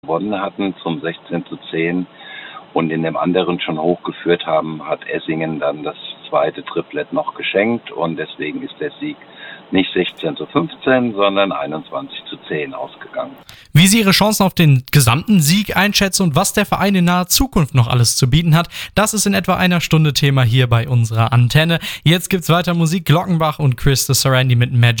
gewonnen hatten zum 16:10 und in dem anderen schon hochgeführt haben, hat Essingen dann das zweite Triplett noch geschenkt und deswegen ist der Sieg nicht 16:15, sondern 21:10 ausgegangen. Wie Sie Ihre Chancen auf den gesamten Sieg einschätzen und was der Verein in naher Zukunft noch alles zu bieten hat, das ist in etwa einer Stunde Thema hier bei unserer Antenne. Jetzt gibt's weiter Musik, Glockenbach und Chris de Sarandi mit Magic.